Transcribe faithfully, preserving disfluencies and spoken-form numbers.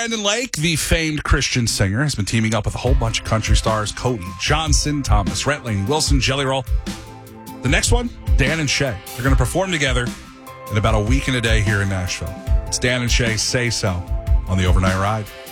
Brandon Lake, the famed Christian singer, has been teaming up with a whole bunch of country stars. Cody Johnson, Thomas Rhett, Lainey Wilson, Jelly Roll. The next one, Dan and Shay. They're going to perform together in about a week and a day here in Nashville. It's Dan and Shay Say So on the Overnight Ride.